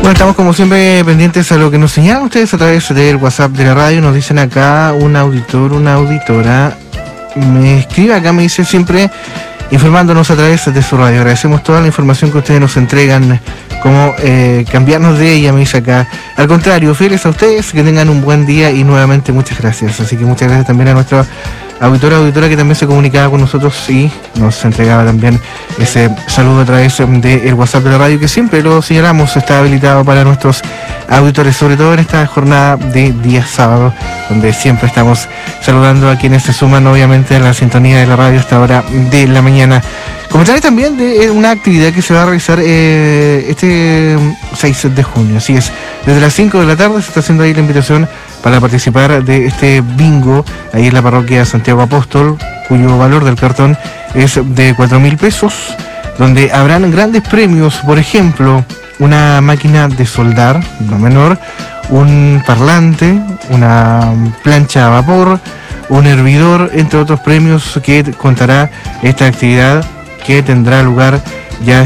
Bueno, estamos como siempre pendientes a lo que nos señalan ustedes a través del WhatsApp de la radio. Nos dicen acá un auditor, una auditora, me escribe acá, me dice siempre informándonos a través de su radio. Agradecemos toda la información que ustedes nos entregan, como cambiarnos de ella, me dice acá. Al contrario, fieles a ustedes, que tengan un buen día y nuevamente muchas gracias. Así que muchas gracias también a nuestra auditora que también se comunicaba con nosotros y nos entregaba también ese saludo a través del WhatsApp de la radio, que siempre lo señalamos, está habilitado para nuestros auditores, sobre todo en esta jornada de día sábado, donde siempre estamos saludando a quienes se suman obviamente a la sintonía de la radio a esta hora de la mañana. Comentarles también de una actividad que se va a realizar este 6 de junio, así es, desde las 5 de la tarde se está haciendo ahí la invitación para participar de este bingo, ahí en la parroquia Santiago Apóstol, cuyo valor del cartón es de 4.000 pesos, donde habrán grandes premios, por ejemplo, una máquina de soldar, no menor, un parlante, una plancha a vapor, un hervidor, entre otros premios que contará esta actividad que tendrá lugar ya